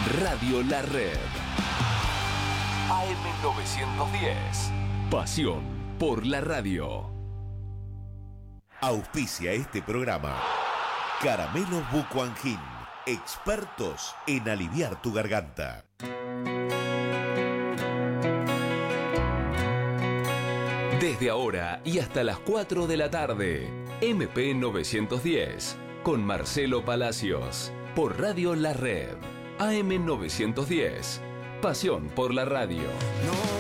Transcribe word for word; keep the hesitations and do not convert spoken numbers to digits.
Radio La Red. A M novecientos diez. Pasión por la radio. Auspicia este programa Caramelos Bucuangin, expertos en aliviar tu garganta. Desde ahora y hasta las cuatro de la tarde, M P novecientos diez, con Marcelo Palacios, por Radio La Red. A M novecientos diez, pasión por la radio.